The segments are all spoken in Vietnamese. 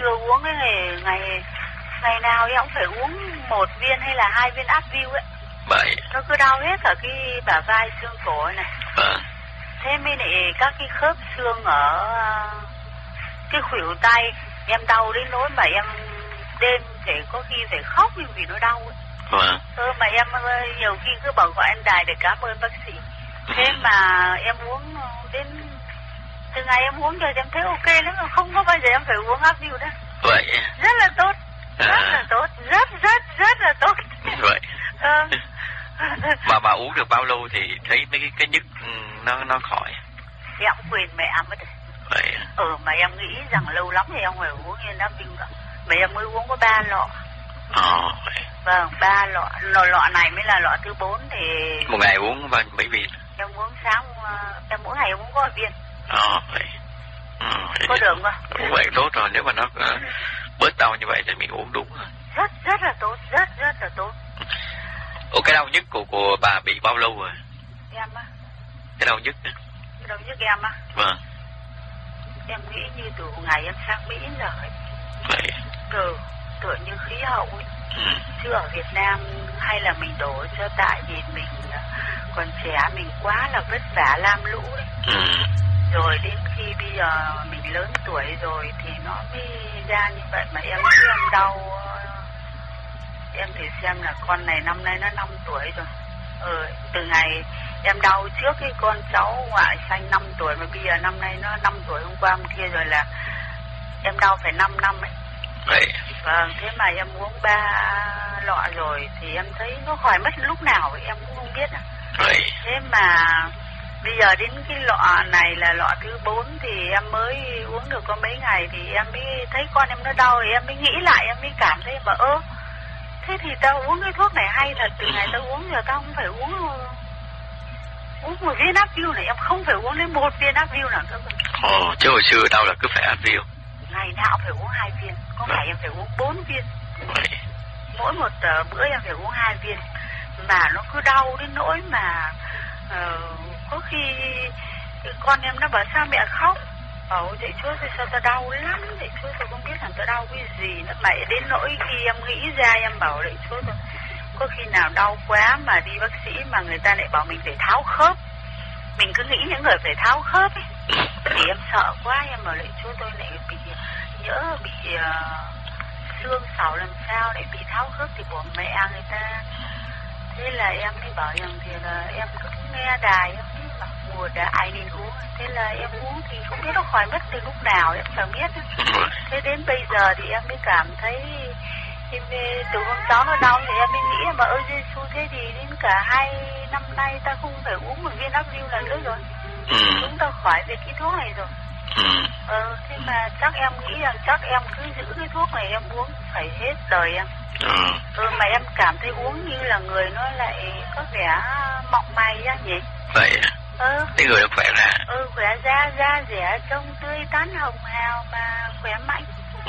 chưa uống cái này, ngày nào em cũng phải uống 1 viên hay là 2 viên Advil ấy. Vậy. Nó cứ đau hết cả cái bả vai xương cổ này. Thế mới lại các cái khớp xương ở cái khuỷu tay em đau đến nỗi mà em đêm có khi phải khóc vì nó đau ấy. Mà em nhiều khi cứ bảo gọi anh Đài để cảm ơn bác sĩ. Thế mà em uống đến từ ngày em uống rồi em thấy ok lắm, không có bao giờ em phải uống Advil nữa. Vậy. Rất là tốt, rất là tốt, rất là tốt. Vậy. Mà bà uống được bao lâu thì thấy mấy cái nhức nó khỏi? Em quên mẹ mất rồi. Vậy. Mà em nghĩ rằng lâu lắm thì em phải uống như Advil nữa. Mà em mới uống có 3 lọ. Vậy. Vâng, 3 lọ. Lọ này mới là lọ thứ 4 thì... Một ngày uống mấy viên? Em uống sáng, em mỗi ngày uống có 1 viên. Vậy. Có được không? Vậy tốt rồi, nếu mà nó bớt đau như vậy thì mình uống đúng rồi. Rất là tốt, rất là tốt. Cái đau nhức của bà bị bao lâu rồi? Em á? Cái đau nhức đó. Cái đau nhức em á? Vâng. Em nghĩ như từ ngày em sang Mỹ rồi. Vậy. Tựa như khí hậu ấy. Chứ ở Việt Nam hay là mình đổ cho tại vì mình còn trẻ, mình quá là vất vả lam lũ ấy. Rồi đến khi bây giờ mình lớn tuổi rồi thì nó mới ra như vậy. Mà em nghĩ em đau. Em thử xem là con này năm nay nó 5 tuổi rồi. Từ ngày em đau trước cái con cháu ngoại sanh 5 tuổi mà bây giờ năm nay nó 5 tuổi, hôm qua hôm kia rồi là em đau phải 5 năm ấy. Vậy. Vâng, thế mà em uống 3 lọ rồi thì em thấy nó khỏi mất lúc nào ấy, em cũng không biết. Vậy. Thế mà bây giờ đến cái lọ này là lọ thứ 4 thì em mới uống được có mấy ngày thì em mới thấy con em nó đau thì em mới nghĩ lại, em mới cảm thấy mà thế thì tao uống cái thuốc này hay thật, từ ngày tao uống giờ tao không phải uống 1 viên Advil này, em không phải uống đến 1 viên Advil nào nữa. Chứ hồi xưa đau là cứ phải Advil. Ngày nào phải uống 2 viên, có ngày em phải uống 4 viên. Vậy. Mỗi một bữa em phải uống 2 viên. Mà nó cứ đau đến nỗi mà có khi con em nó bảo sao mẹ khóc. Bảo dậy chúa thì sao tao đau lắm, dậy chúa tao không biết là tao đau cái gì nữa. Mà đến nỗi khi em nghĩ ra em bảo dậy chúa tao có khi nào đau quá mà đi bác sĩ mà người ta lại bảo mình phải tháo khớp. Mình cứ nghĩ những người phải tháo khớp ấy. Thì em sợ quá, em bảo lại chúa tôi lại bị xương sẩu làm sao lại bị tháo khớp thì của mẹ người ta. Thế là em mới bảo rằng thì là em cứ nghe đài, em mới bảo mùa đại nên uống. Thế là em uống thì không biết nó khỏi mất từ lúc nào, em chẳng biết. Thế đến bây giờ thì em mới cảm thấy từ hôm cháu nó đau thì em mới nghĩ mà ơi Giê-xu, thế thì đến cả 2 năm nay ta không phải uống 1 viên Advil là nữa rồi. Chúng ta khỏi về cái thuốc này rồi. Thế mà chắc em nghĩ rằng chắc em cứ giữ cái thuốc này em uống phải hết đời em. Mà em cảm thấy uống như là người nó lại có vẻ mọng mày ra nhỉ. Vậy cái người nó khỏe ra. Khỏe ra, da dẻ trông tươi tắn hồng hào mà khỏe mạnh.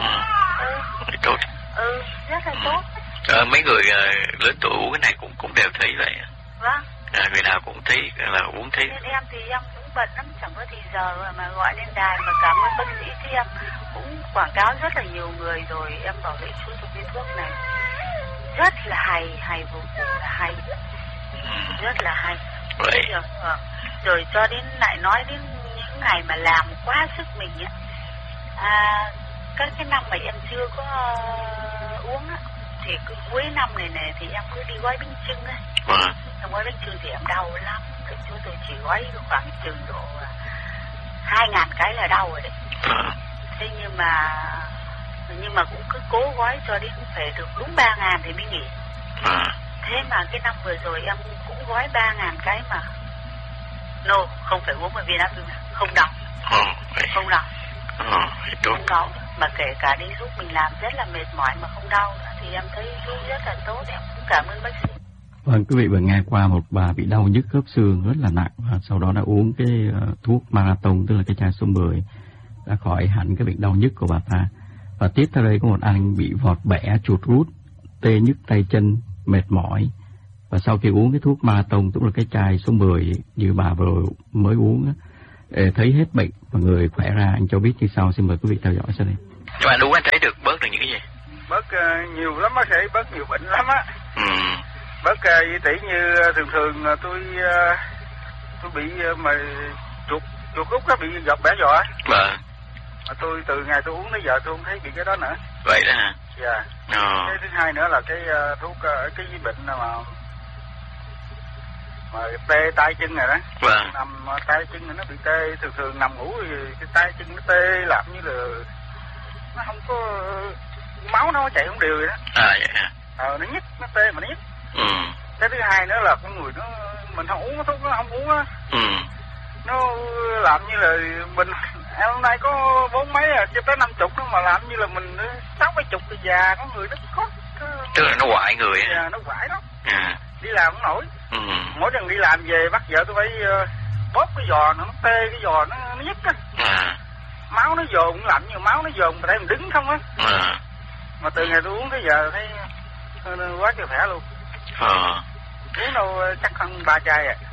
Tốt. Rất là tốt. Mấy người lớn tuổi uống cái này cũng đều thấy vậy. Vâng. Người nào cũng thấy là uống thấy. Nên em thì em cũng bận lắm, chẳng có thì giờ mà gọi lên đài mà cảm ơn bác sĩ thì em cũng quảng cáo rất là nhiều người rồi. Em bảo vệ chú dùng cái thuốc này rất là hay vô cùng là hay, rất là hay. Vậy. Rồi cho đến lại nói đến những ngày mà làm quá sức mình á. Các cái năm mà em chưa có uống á thì cứ cuối năm này thì em cứ đi gói bánh chưng á. Em gói bánh chưng thì em đau lắm. Chúng tôi chỉ gói khoảng chừng độ 2.000 cái là đau rồi đấy. Thế nhưng mà cũng cứ cố gói cho đến phải được đúng 3.000 thì mới nghỉ. Thế mà cái năm vừa rồi em cũng gói 3.000 cái mà không phải uống 1 viên Advil, không đau. Không đau. Không đau. Mà kể cả đến lúc mình làm rất là mệt mỏi mà không đau nữa thì em thấy rất là tốt. Em cũng cảm ơn bác sĩ. Vâng, quý vị vừa nghe qua một bà bị đau nhức khớp xương rất là nặng và sau đó đã uống cái thuốc Marathon, tức là cái chai số 10, đã khỏi hẳn cái bệnh đau nhức của bà ta. Và tiếp theo đây có một anh bị vọt bẻ, chuột rút, tê nhức tay chân, mệt mỏi. Và sau khi uống cái thuốc Marathon, tức là cái chai số 10 như bà vừa mới uống, thấy hết bệnh và người khỏe ra. Anh cho biết như sau, xin mời quý vị theo dõi sau đây. Nhưng mà uống anh thấy được bớt được những cái gì? Bớt nhiều lắm bác sĩ, bớt nhiều bệnh lắm á. Bớt tỷ như thường tôi bị mà chuột út á, bị giọt bẻ giò á. Vâng. Mà tôi từ ngày tôi uống đến giờ tôi không thấy bị cái đó nữa. Vậy đó hả? Dạ. Cái thứ hai nữa là cái thuốc cái bệnh mà tê tay chân này đó. Vâng. Nằm tay chân nó bị tê, thường nằm ngủ thì cái tay chân nó tê làm như là nó không có máu nó chạy không đều vậy đó. Vậy hả? Nó nhức, nó tê mà nó nhức. Cái thứ hai nữa là con người mình không uống cái thuốc nó không uống á. Nó làm như là mình hôm nay có 40 mấy cho tới 50 nó mà làm như là mình 60 thì già, có người nó có tức là nó quại người á. Dạ, nó quại lắm. Đi làm không nổi. Mỗi lần đi làm về bắt vợ tôi phải bóp cái giò nó tê, cái giò nó nhức á. Máu nó dồn, làm như máu nó dồn mà thấy mình đứng không á. Mà từ ngày tôi uống tới giờ thấy quá trời khỏe luôn. Uống đâu chắc hơn 3 chai à.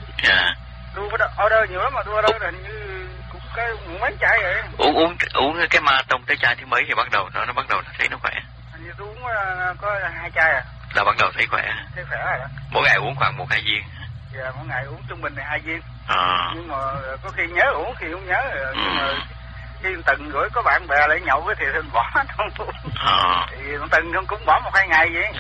Tôi order nhiều lắm mà tôi order hình như cũng cái mấy chai rồi. Uống cái marathon tới chai thứ mấy thì bắt đầu nó bắt đầu thấy nó khỏe. Hình như tôi uống có 2 chai à. Là bắt đầu thấy khỏe. Thấy khỏe rồi đó. Mỗi ngày uống khoảng 1-2 viên. Dạ, mỗi ngày uống trung bình là 2 viên. Nhưng mà có khi nhớ uống, khi không nhớ. Nhưng mà khi từng gửi có bạn bè lại nhậu thì mình bỏ không uống. Thì từng cũng bỏ 1-2 ngày vậy.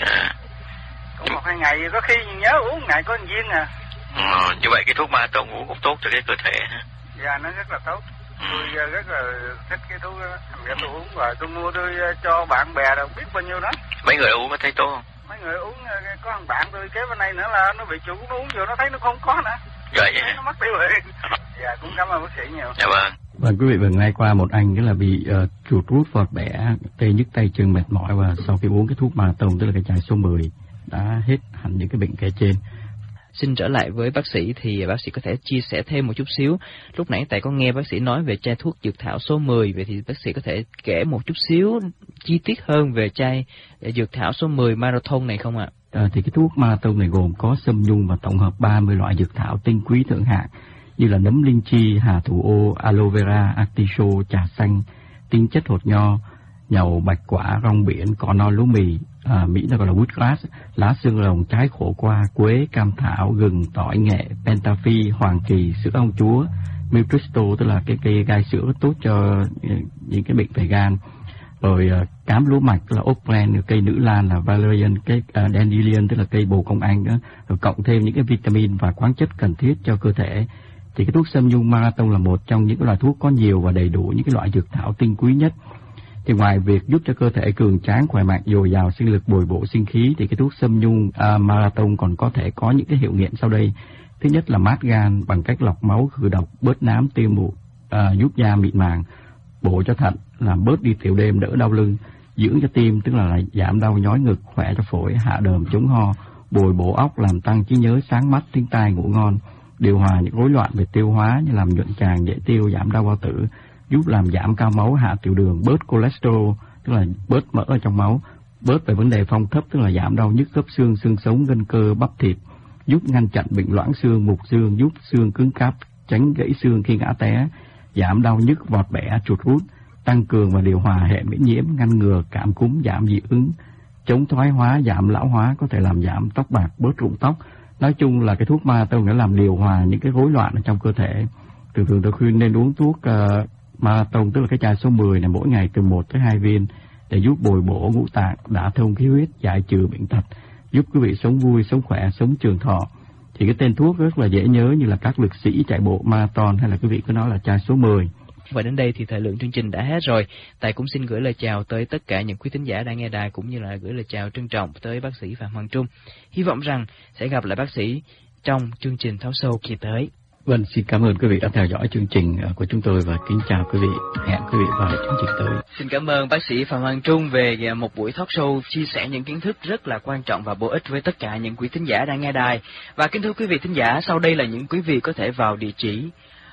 Cũng 1-2 ngày, có khi nhớ uống ngày có 1 viên à. Như vậy cái thuốc marathon uống cũng tốt cho cái cơ thể ha. Dạ, nó rất là tốt. Tôi rất là thích cái thuốc đó. Thành ra tôi uống và tôi mua tôi cho bạn bè đâu biết bao nhiêu đó. Mấy người uống có thấy tốt không? Mấy người uống, có thằng bạn tôi kế bên đây nữa là nó bị chủ uống vô nó thấy nó không có nữa. Vậy hả? Nó mất tiêu rồi. Dạ, cũng cảm ơn bác sĩ nhiều. Dạ vâng. Vâng, quý vị vừa nghe qua một anh cái là bị chuột rút vọt bẻ, tê nhức tay chân mệt mỏi, và sau khi uống cái thuốc marathon tức là cái chai số 10 đã hết hẳn những cái bệnh kể trên. Xin trở lại với bác sĩ thì bác sĩ có thể chia sẻ thêm một chút xíu. Lúc nãy tại có nghe bác sĩ nói về chai thuốc dược thảo số 10, vậy thì bác sĩ có thể kể một chút xíu chi tiết hơn về chai dược thảo số 10 marathon này không ạ? Thì cái thuốc marathon này gồm có sâm nhung và tổng hợp 30 loại dược thảo tinh quý thượng hạng như là nấm linh chi, hà thủ ô, aloe vera, artichoke, trà xanh, tinh chất hột nho, nhầu bạch quả, rong biển, cỏ non lúa mì, Mỹ nó gọi là woodgrass, lá xương rồng, trái khổ qua, quế, cam thảo, gừng, tỏi, nghệ, pentaphi, hoàng kỳ, sữa ông chúa, miltristo tức là cái cây gai sữa tốt cho những cái bệnh về gan, rồi cám lúa mạch tức là oakland, cây nữ lan là valerian, cây dandelion tức là cây bồ công anh đó, rồi cộng thêm những cái vitamin và khoáng chất cần thiết cho cơ thể. Thì cái thuốc sâm nhung marathon là một trong những loại thuốc có nhiều và đầy đủ những cái loại dược thảo tinh quý nhất. Thì ngoài việc giúp cho cơ thể cường tráng, khỏe mạnh, dồi dào sinh lực, bồi bổ sinh khí, thì cái thuốc sâm nhung marathon còn có thể có những cái hiệu nghiệm sau đây. Thứ nhất là mát gan bằng cách lọc máu, khử độc, bớt nám, tiêu mụn, giúp da mịn màng, bổ cho thận, làm bớt đi tiểu đêm, đỡ đau lưng, dưỡng cho tim tức là giảm đau nhói ngực, khỏe cho phổi, hạ đờm, chống ho, bồi bổ óc, làm tăng trí nhớ, sáng mắt, tiếng tai, ngủ ngon, điều hòa những rối loạn về tiêu hóa như làm nhuận tràng, dễ tiêu, giảm đau bao tử, giúp làm giảm cao máu, hạ tiểu đường, bớt cholesterol tức là bớt mỡ ở trong máu, bớt về vấn đề phong thấp tức là giảm đau nhức khớp xương, xương sống, gân cơ, bắp thịt, giúp ngăn chặn bệnh loãng xương, mục xương, giúp xương cứng cáp, tránh gãy xương khi ngã té, giảm đau nhức, vọt bẻ, chuột rút, tăng cường và điều hòa hệ miễn nhiễm, ngăn ngừa cảm cúm, giảm dị ứng, chống thoái hóa, giảm lão hóa, có thể làm giảm tóc bạc, bớt rụng tóc. Nói chung là cái thuốc marathon để làm điều hòa những cái rối loạn ở trong cơ thể. Thường tôi khuyên nên uống thuốc marathon tức là cái chai số 10 này mỗi ngày từ 1 tới 2 viên để giúp bồi bổ ngũ tạng, đả thông khí huyết, giải trừ bệnh tật, giúp quý vị sống vui, sống khỏe, sống trường thọ. Thì cái tên thuốc rất là dễ nhớ như là các lực sĩ chạy bộ marathon, hay là quý vị cứ nói là chai số 10. Và đến đây thì thời lượng chương trình đã hết rồi. Tài cũng xin gửi lời chào tới tất cả những quý thính giả đang nghe đài, cũng như là gửi lời chào trân trọng tới bác sĩ Phạm Hoàng Trung. Hy vọng rằng sẽ gặp lại bác sĩ trong chương trình Tháo Sâu kỳ tới. Vâng, xin cảm ơn quý vị đã theo dõi chương trình của chúng tôi và kính chào quý vị. Hẹn quý vị vào chương trình tới. Xin cảm ơn bác sĩ Phạm Hoàng Trung về một buổi talk show chia sẻ những kiến thức rất là quan trọng và bổ ích với tất cả những quý thính giả đang nghe đài. Và kính thưa quý vị thính giả, sau đây là những quý vị có thể vào địa chỉ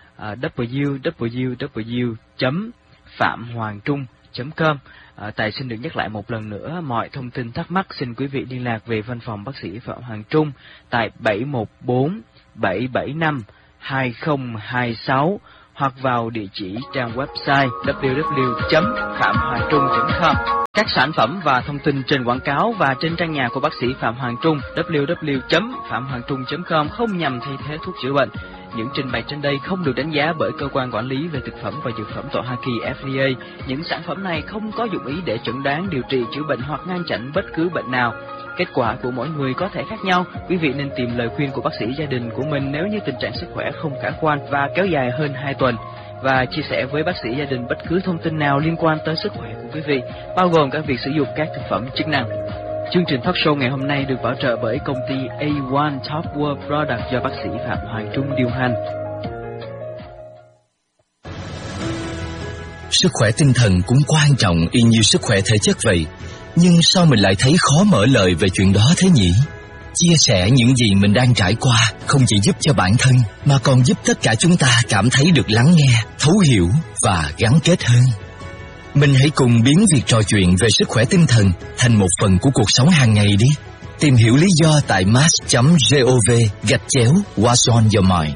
www.phạm-hoàng-trung.com. Tài xin được nhắc lại một lần nữa, mọi thông tin thắc mắc xin quý vị liên lạc về văn phòng bác sĩ Phạm Hoàng Trung tại 714 775 2026 hoặc vào địa chỉ trang website www.phạm.hoài.com. Các sản phẩm và thông tin trên quảng cáo và trên trang nhà của bác sĩ Phạm Hoàng Trung www.phạm.hoài.com không nhằm thay thế thuốc chữa bệnh. Những trình bày trên đây không được đánh giá bởi cơ quan quản lý về thực phẩm và dược phẩm tại Hoa Kỳ FDA. Những sản phẩm này không có dụng ý để chẩn đoán, điều trị, chữa bệnh hoặc ngăn chặn bất cứ bệnh nào. Kết quả của mỗi người có thể khác nhau. Quý vị nên tìm lời khuyên của bác sĩ gia đình của mình nếu như tình trạng sức khỏe không khả quan và kéo dài hơn 2 tuần. Và chia sẻ với bác sĩ gia đình bất cứ thông tin nào liên quan tới sức khỏe của quý vị, bao gồm cả việc sử dụng các thực phẩm chức năng. Chương trình talk show ngày hôm nay được bảo trợ bởi công ty A1 Top World Product do bác sĩ Phạm Hoàng Trung điều hành. Sức khỏe tinh thần cũng quan trọng y như sức khỏe thể chất vậy. Nhưng sao mình lại thấy khó mở lời về chuyện đó thế nhỉ? Chia sẻ những gì mình đang trải qua không chỉ giúp cho bản thân mà còn giúp tất cả chúng ta cảm thấy được lắng nghe, thấu hiểu và gắn kết hơn. Mình hãy cùng biến việc trò chuyện về sức khỏe tinh thần thành một phần của cuộc sống hàng ngày đi. Tìm hiểu lý do tại mass.gov/What's on your mind.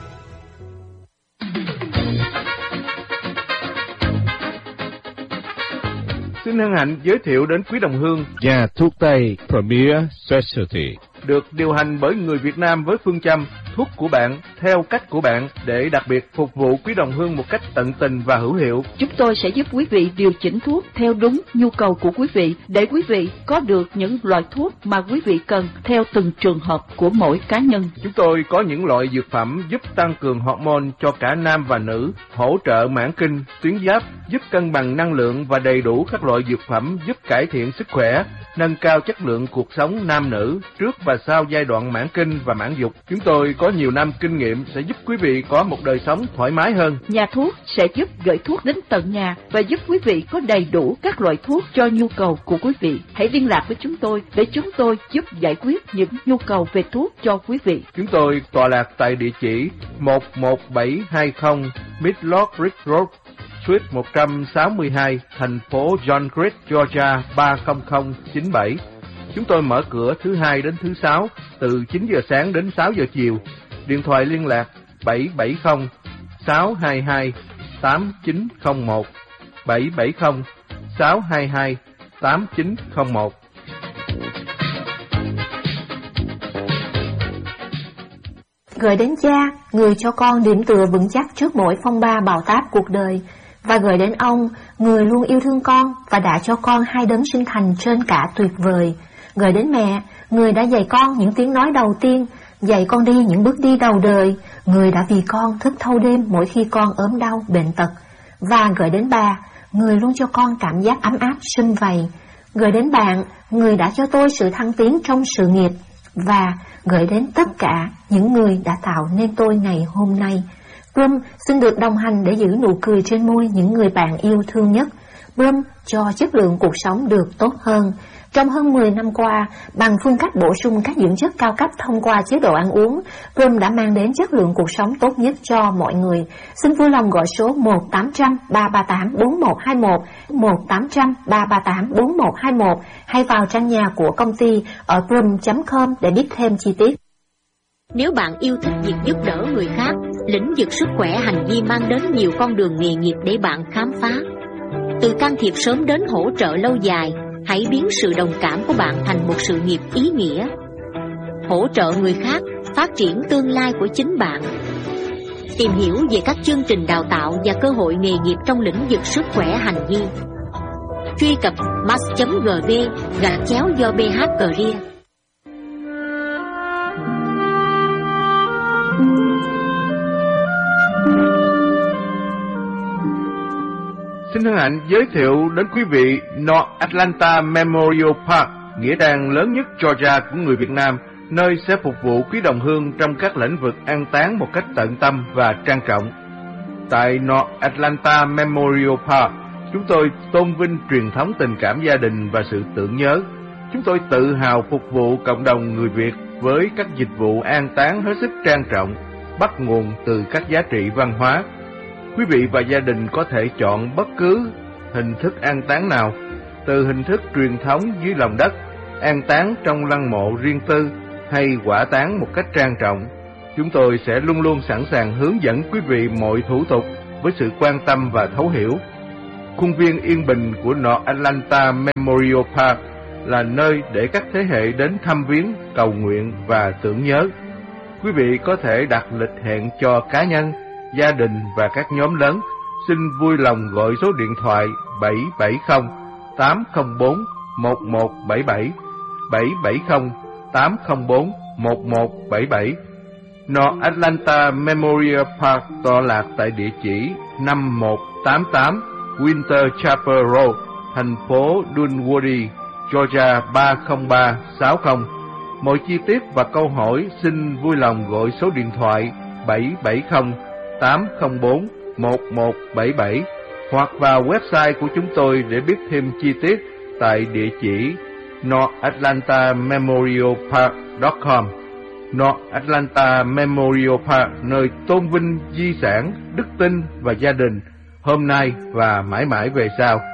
Xin hân hạnh giới thiệu đến quý đồng hương nhà thuốc Tây Premier Specialty, được điều hành bởi người Việt Nam với phương châm thuốc của bạn theo cách của bạn để đặc biệt phục vụ quý đồng hương một cách tận tình và hữu hiệu. Chúng tôi sẽ giúp quý vị điều chỉnh thuốc theo đúng nhu cầu của quý vị để quý vị có được những loại thuốc mà quý vị cần theo từng trường hợp của mỗi cá nhân. Chúng tôi có những loại dược phẩm giúp tăng cường hormone cho cả nam và nữ, hỗ trợ mãn kinh, tuyến giáp, giúp cân bằng năng lượng và đầy đủ các loại dược phẩm giúp cải thiện sức khỏe, nâng cao chất lượng cuộc sống nam nữ trước và sau giai đoạn mãn kinh và mãn dục. Chúng tôi có nhiều năm kinh nghiệm sẽ giúp quý vị có một đời sống thoải mái hơn. Nhà thuốc sẽ giúp gửi thuốc đến tận nhà và giúp quý vị có đầy đủ các loại thuốc cho nhu cầu của quý vị. Hãy liên lạc với chúng tôi để chúng tôi giúp giải quyết những nhu cầu về thuốc cho quý vị. Chúng tôi tọa lạc tại địa chỉ 11720 Midlock Ridge Road, Suite 162, thành phố John Creek, Georgia 30097. Chúng tôi mở cửa thứ Hai đến thứ Sáu từ 9 giờ sáng đến 6 giờ chiều. Điện thoại liên lạc 770 622 8901 770 622 8901. Gửi đến cha, người cho con điểm tựa vững chắc trước mỗi phong ba bão táp cuộc đời, và gửi đến ông, người luôn yêu thương con và đã cho con hai đấng sinh thành trên cả tuyệt vời. Gửi đến mẹ, người đã dạy con những tiếng nói đầu tiên, dạy con đi những bước đi đầu đời, người đã vì con thức thâu đêm mỗi khi con ốm đau, bệnh tật. Và gửi đến bà, người luôn cho con cảm giác ấm áp, sum vầy. Gửi đến bạn, người đã cho tôi sự thăng tiến trong sự nghiệp. Và gửi đến tất cả những người đã tạo nên tôi ngày hôm nay. Brum xin được đồng hành để giữ nụ cười trên môi những người bạn yêu thương nhất. Brum cho chất lượng cuộc sống được tốt hơn. Trong hơn 10 năm qua, bằng phương cách bổ sung các dưỡng chất cao cấp thông qua chế độ ăn uống, Brum đã mang đến chất lượng cuộc sống tốt nhất cho mọi người. Xin vui lòng gọi số 1-800-338-4121, 1-800-338-4121 hay vào trang nhà của công ty ở brum.com để biết thêm chi tiết. Nếu bạn yêu thích việc giúp đỡ người khác, lĩnh vực sức khỏe hành vi mang đến nhiều con đường nghề nghiệp để bạn khám phá. Từ can thiệp sớm đến hỗ trợ lâu dài, hãy biến sự đồng cảm của bạn thành một sự nghiệp ý nghĩa. Hỗ trợ người khác, phát triển tương lai của chính bạn. Tìm hiểu về các chương trình đào tạo và cơ hội nghề nghiệp trong lĩnh vực sức khỏe hành vi. Truy cập mass.gov/do-bh-career. Xin hân hạnh giới thiệu đến quý vị North Atlanta Memorial Park, nghĩa trang lớn nhất Georgia của người Việt Nam, nơi sẽ phục vụ quý đồng hương trong các lĩnh vực an táng một cách tận tâm và trang trọng. Tại North Atlanta Memorial Park, chúng tôi tôn vinh truyền thống tình cảm gia đình và sự tưởng nhớ. Chúng tôi tự hào phục vụ cộng đồng người Việt với các dịch vụ an táng hết sức trang trọng, bắt nguồn từ các giá trị văn hóa. Quý vị và gia đình có thể chọn bất cứ hình thức an táng nào, từ hình thức truyền thống dưới lòng đất, an táng trong lăng mộ riêng tư hay hỏa táng một cách trang trọng. Chúng tôi sẽ luôn luôn sẵn sàng hướng dẫn quý vị mọi thủ tục với sự quan tâm và thấu hiểu. Khuôn viên yên bình của North Atlanta Memorial Park là nơi để các thế hệ đến thăm viếng, cầu nguyện và tưởng nhớ. Quý vị có thể đặt lịch hẹn cho cá nhân, gia đình và các nhóm lớn. Xin vui lòng gọi số điện thoại 770-804-1177, 770-804-1177. North Atlanta Memorial Park tọa lạc tại địa chỉ 5188 Winter Chapel Road, thành phố Dunwoody, Georgia 30360. Mọi chi tiết và câu hỏi xin vui lòng gọi số điện thoại 770-804-1177 hoặc vào website của chúng tôi để biết thêm chi tiết tại địa chỉ northatlantamemorialpark.com. North Atlanta Memorial Park, nơi tôn vinh di sản, đức tin và gia đình hôm nay và mãi mãi về sau.